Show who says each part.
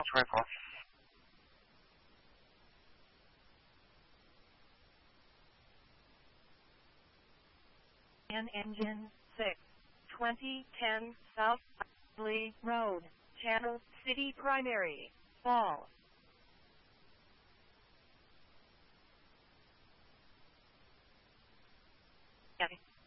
Speaker 1: rifle.
Speaker 2: An engine 6, 2010 South Lee Road, Channel City Primary, Fall. Okay.